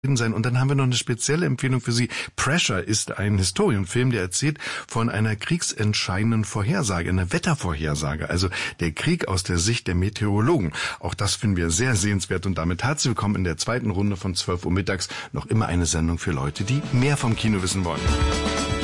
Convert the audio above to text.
sein. Und dann haben wir noch eine spezielle Empfehlung für Sie. Pressure ist ein Historienfilm, der erzählt von einer kriegsentscheidenden Vorhersage, einer Wettervorhersage, also der Krieg aus der Sicht der Meteorologen. Auch das finden wir sehr sehenswert und damit herzlich willkommen in der zweiten Runde von 12 Uhr mittags. Noch immer eine Sendung für Leute, die mehr vom Kino wissen wollen.